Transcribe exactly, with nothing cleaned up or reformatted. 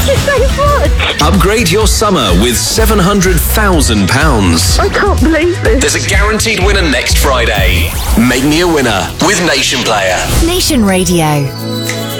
Thank you so much. Upgrade your summer with seven hundred thousand pounds. I can't believe this. There's a guaranteed winner next Friday. Make me a winner with Nation Player. Nation Radio.